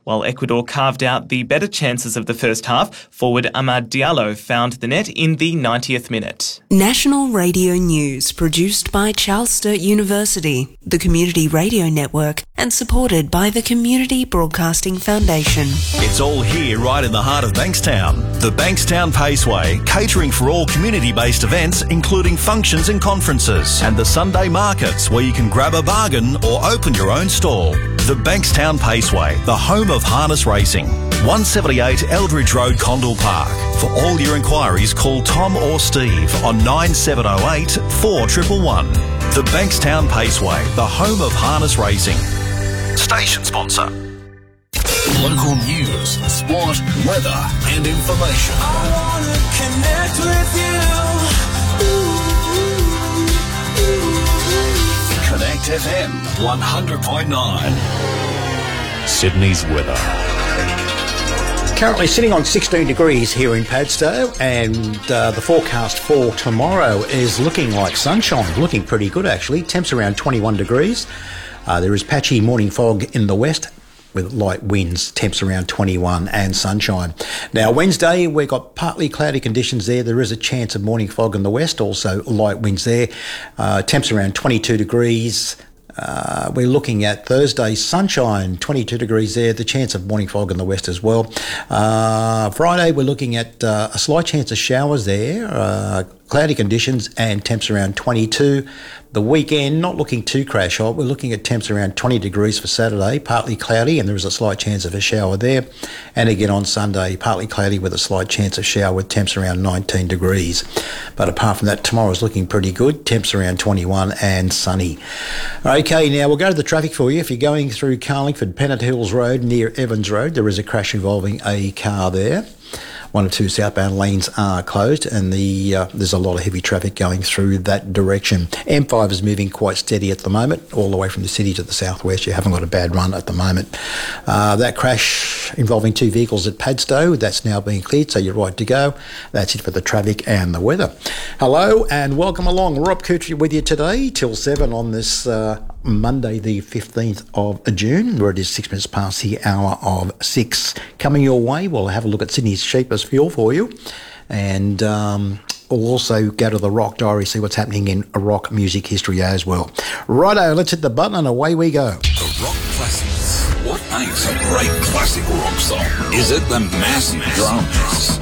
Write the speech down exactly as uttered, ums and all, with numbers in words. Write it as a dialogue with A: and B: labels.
A: While Ecuador carved out the better chances of the first half, forward Amad Diallo found the net in the ninetieth minute.
B: National Radio News, produced by Charles Sturt University, the Community Radio Network, and supported by the Community Broadcasting Foundation.
C: It's all here right in the heart of Bankstown. The Bankstown Paceway, catering for all community-based events, including functions and conferences, and the Sunday markets where you can grab a bargain or open your own stall. The Bankstown Paceway, the home of harness racing. one seventy-eight Eldridge Road, Condell Park. For all your inquiries, call Tom or Steve on nine seven oh eight, four one one one. The Bankstown Paceway, the home of harness racing. Station sponsor.
D: Local news, sport, weather and information.
E: I wanna connect with you. Ooh, ooh, ooh.
D: Connect F M one hundred point nine.
F: Sydney's weather.
G: Currently sitting on sixteen degrees here in Padstow, and uh, the forecast for tomorrow is looking like sunshine, looking pretty good actually. Temps around twenty-one degrees. Uh, there is patchy morning fog in the west with light winds, temps around twenty-one, and sunshine. Now, Wednesday, we've got partly cloudy conditions there. There is a chance of morning fog in the west, also light winds there. Uh, temps around twenty-two degrees. Uh, we're looking at Thursday, sunshine, twenty-two degrees there, the chance of morning fog in the west as well. Uh, Friday, we're looking at uh, a slight chance of showers there, uh, cloudy conditions and temps around twenty-two. The weekend, not looking too crash hot. We're looking at temps around twenty degrees for Saturday, partly cloudy, and there is a slight chance of a shower there. And again on Sunday, partly cloudy with a slight chance of shower with temps around nineteen degrees. But apart from that, tomorrow's looking pretty good, temps around twenty-one and sunny. Okay, now we'll go to the traffic for you. If you're going through Carlingford, Pennant Hills Road near Evans Road, there is a crash involving a car there. One or two southbound lanes are closed, and the uh, there's a lot of heavy traffic going through that direction. M five is moving quite steady at the moment, all the way from the city to the southwest. You haven't got a bad run at the moment. Uh, that crash involving two vehicles at Padstow, that's now being cleared, so you're right to go. That's it for the traffic and the weather. Hello and welcome along. Rob Coutrie with you today till seven on this uh, Monday the fifteenth of June, where it is six minutes past the hour of six. Coming your way, we'll have a look at Sydney's cheapest fuel for you, and um, we'll also go to the Rock Diary, see what's happening in rock music history as well. Righto, let's hit the button and away we go.
D: The Rock Classics. What makes a great classic rock song? Is it the massive drums?